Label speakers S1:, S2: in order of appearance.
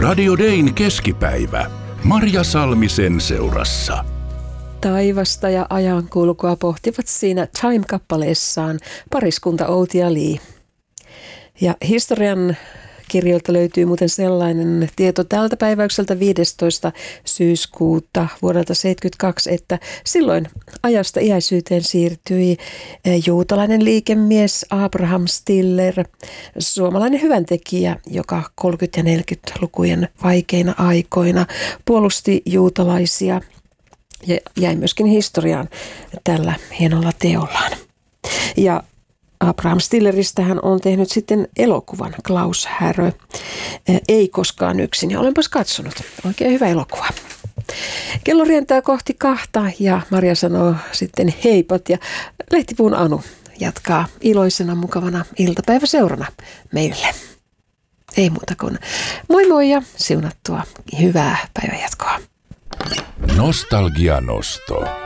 S1: Radio Dayn keskipäivä. Marja Salmisen seurassa.
S2: Taivasta ja ajankulkua pohtivat siinä Time-kappaleessaan pariskunta Outi ja Lee. Ja historian kirjoilta löytyy muuten sellainen tieto tältä päiväykseltä 15. syyskuuta vuodelta 1972, että silloin ajasta iäisyyteen siirtyi juutalainen liikemies Abraham Stiller, suomalainen hyväntekijä, joka 30- ja 40-lukujen vaikeina aikoina puolusti juutalaisia ja jäi myöskin historiaan tällä hienolla teollaan. Ja Abraham Stilleristähän on tehnyt sitten elokuvan Klaus Härö, Ei koskaan yksin, ja olenpas katsonut. Oikein hyvä elokuva. Kello rientää kohti 2 ja Marja sanoo sitten heipat ja Lehtipuun Anu jatkaa iloisena mukavana iltapäiväseurana meille. Ei muuta kuin moi moi ja siunattua hyvää päivänjatkoa.
S1: Nostalgianosto.